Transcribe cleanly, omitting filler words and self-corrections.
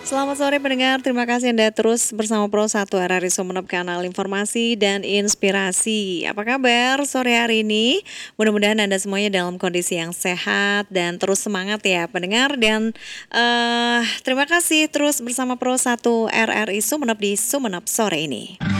Selamat sore pendengar, terima kasih Anda terus bersama Pro 1 RRI Sumeneb, kanal informasi dan inspirasi. Apa kabar sore hari ini? Mudah-mudahan Anda semuanya dalam kondisi yang sehat dan terus semangat ya pendengar. Dan terima kasih terus bersama Pro 1 RRI Sumeneb di Sumeneb sore ini.